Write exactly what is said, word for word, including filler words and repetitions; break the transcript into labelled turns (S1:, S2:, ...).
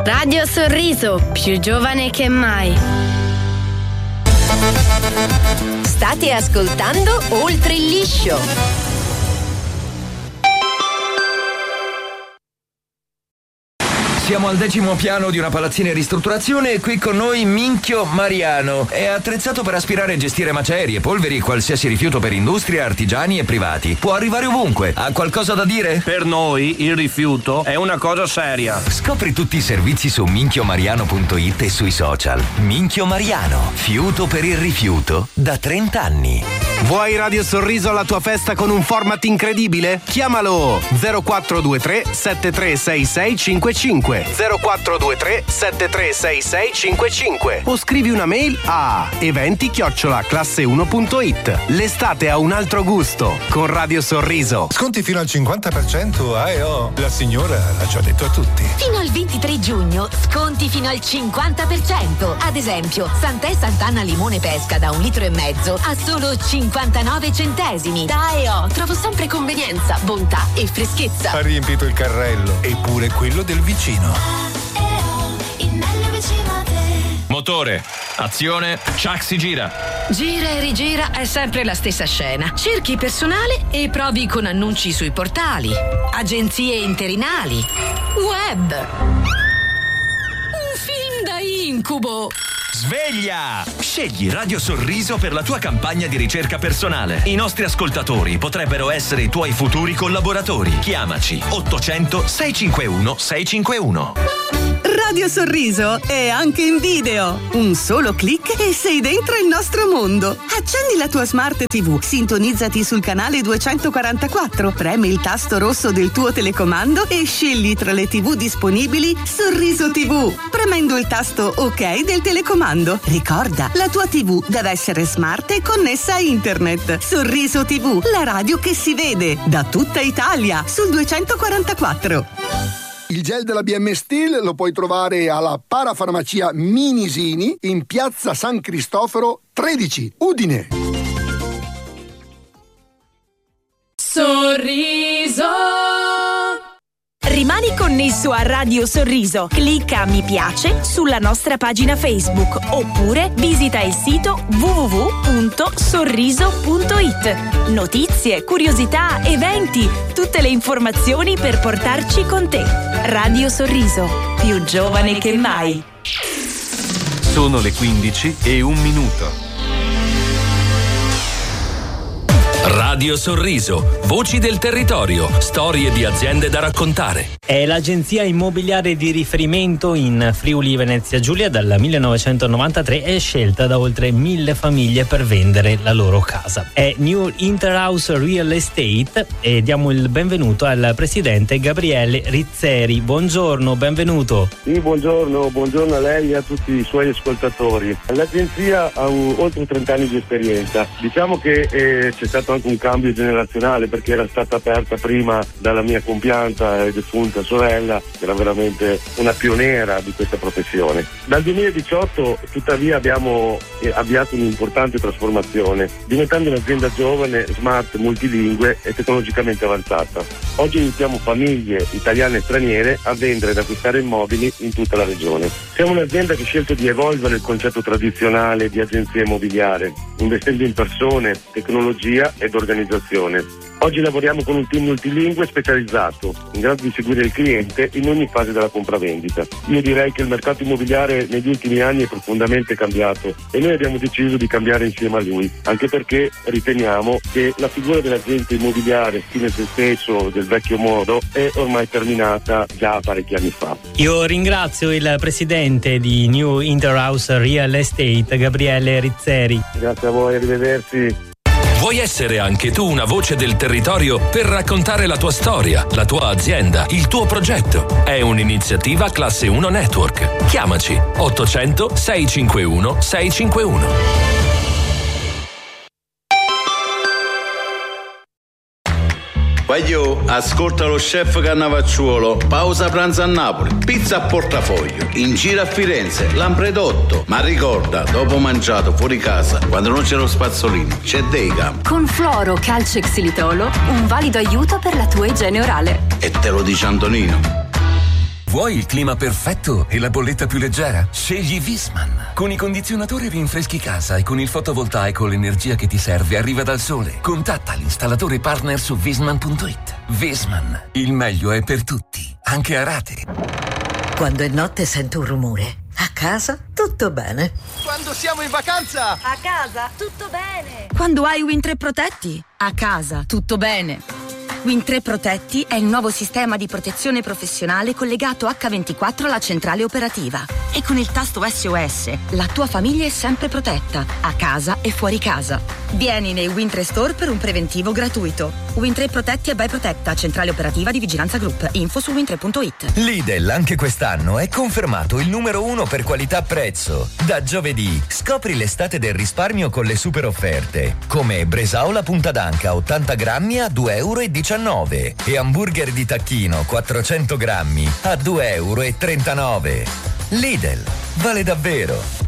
S1: Radio Sorriso, più giovane che mai.
S2: State ascoltando Oltre il Liscio.
S3: Siamo al decimo piano di una palazzina in ristrutturazione e qui con noi Minchio Mariano. È attrezzato per aspirare e gestire macerie, polveri e qualsiasi rifiuto per industria, artigiani e privati. Può arrivare ovunque. Ha qualcosa da dire?
S4: Per noi il rifiuto è una cosa seria.
S3: Scopri tutti i servizi su minchio mariano punto it e sui social. Minchio Mariano, fiuto per il rifiuto da trenta anni.
S5: Vuoi Radio Sorriso alla tua festa con un format incredibile? Chiamalo zero quattro due tre sette tre sei sei cinque cinque zero quattro due tre sette tre sei sei cinque cinque o scrivi una mail a eventi chiocciola classe uno punto it. L'estate ha un altro gusto con Radio Sorriso.
S6: Sconti fino al cinquanta per cento. Ah, eh, oh. La signora l'ha già detto a tutti.
S7: Fino al ventitré giugno sconti fino al cinquanta per cento. Ad esempio, Sant'È Sant'Anna limone pesca da un litro e mezzo a solo cinquantanove centesimi. Da E O trovo sempre convenienza, bontà e freschezza.
S6: Ha riempito il carrello e pure quello del vicino.
S8: Motore, azione, Chuck si gira.
S9: Gira e rigira è sempre la stessa scena. Cerchi personale e provi con annunci sui portali, agenzie interinali, web. Un film da incubo.
S8: Sveglia! Scegli Radio Sorriso per la tua campagna di ricerca personale. I nostri ascoltatori potrebbero essere i tuoi futuri collaboratori. Chiamaci ottocento sei cinque uno sei cinque uno.
S10: Radio Sorriso è anche in video. Un solo click e sei dentro il nostro mondo. Accendi la tua Smart tivù, sintonizzati sul canale duecentoquarantaquattro, premi il tasto rosso del tuo telecomando e scegli tra le tivù disponibili Sorriso tivù, premendo il tasto OK del telecomando. Ricorda, la tua tivù deve essere smart e connessa a internet. Sorriso tivù, la radio che si vede da tutta Italia sul duecentoquarantaquattro.
S11: Il gel della B M Steel lo puoi trovare alla parafarmacia Minisini in piazza San Cristoforo tredici, Udine.
S12: Sorriso.
S13: Rimani connesso a Radio Sorriso. Clicca mi piace sulla nostra pagina Facebook oppure visita il sito w w w punto sorriso punto it. Notizie, curiosità, eventi, tutte le informazioni per portarci con te. Radio Sorriso, più giovane che mai.
S14: Sono le quindici e un minuto.
S8: Radio Sorriso, voci del territorio, storie di aziende da raccontare.
S15: È l'agenzia immobiliare di riferimento in Friuli Venezia Giulia dal millenovecentonovantatré e scelta da oltre mille famiglie per vendere la loro casa. È New Interhouse Real Estate e diamo il benvenuto al presidente Gabriele Rizzeri. Buongiorno, benvenuto.
S16: Sì, buongiorno, buongiorno a lei e a tutti i suoi ascoltatori. L'agenzia ha un, oltre trenta anni di esperienza. Diciamo che eh, c'è stato anche un cambio generazionale perché era stata aperta prima dalla mia compianta e defunta sorella, che era veramente una pioniera di questa professione. Dal duemiladiciotto tuttavia abbiamo avviato un'importante trasformazione, diventando un'azienda giovane, smart, multilingue e tecnologicamente avanzata. Oggi aiutiamo famiglie italiane e straniere a vendere ed acquistare immobili in tutta la regione. Siamo un'azienda che ha scelto di evolvere il concetto tradizionale di agenzia immobiliare, investendo in persone, tecnologia ed organizzazione. Oggi lavoriamo con un team multilingue specializzato, in grado di seguire il cliente in ogni fase della compravendita. Io direi che il mercato immobiliare negli ultimi anni è profondamente cambiato e noi abbiamo deciso di cambiare insieme a lui, anche perché riteniamo che la figura dell'agente immobiliare, fine se stesso, del vecchio modo, è ormai terminata già parecchi anni fa.
S15: Io ringrazio il presidente di New Interhouse Real Estate, Gabriele Rizzeri.
S16: Grazie a voi, arrivederci.
S8: Vuoi essere anche tu una voce del territorio per raccontare la tua storia, la tua azienda, il tuo progetto? È un'iniziativa Classe uno Network. Chiamaci ottocento sei cinque uno sei cinque uno.
S17: Voglio, ascolta lo chef Cannavacciuolo, pausa pranzo a Napoli, pizza a portafoglio, in giro a Firenze, Lampredotto. Ma ricorda, dopo mangiato fuori casa, quando non c'è lo spazzolino, c'è Degam.
S18: Con Fluoro Calcio e Xilitolo, un valido aiuto per la tua igiene orale.
S17: E te lo dice Antonino.
S12: Vuoi il clima perfetto e la bolletta più leggera? Scegli Viessmann. Con i condizionatori rinfreschi casa e con il fotovoltaico l'energia che ti serve arriva dal sole. Contatta l'installatore partner su viessmann punto it. Viessmann, il meglio è per tutti, anche a rate.
S18: Quando è notte sento un rumore. A casa tutto bene.
S19: Quando siamo in vacanza!
S20: A casa tutto bene.
S21: Quando hai Win tre Protetti? A casa tutto bene. Win tre Protetti è il nuovo sistema di protezione professionale collegato acca ventiquattro alla centrale operativa. E con il tasto S O S la tua famiglia è sempre protetta, a casa e fuori casa. Vieni nei Win tre Store per un preventivo gratuito. Win tre Protetti e by Protetta, centrale operativa di Vigilanza Group. Info su win tre punto it.
S3: Lidl anche quest'anno è confermato il numero uno per qualità-prezzo. Da giovedì scopri l'estate del risparmio con le super offerte, come bresaola punta d'anca ottanta grammi a due e diciannove euro e hamburger di tacchino quattrocento grammi a due e trentanove euro. Lidl, vale davvero.